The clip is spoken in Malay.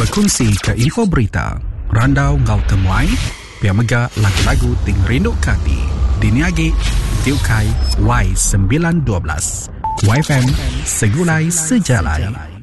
berkongsi ke info berita, randau ngau temuai, biar mega lagu-lagu ting rindu kati. Diniagi Tiukai Y912 YFM Segulai Sejalai.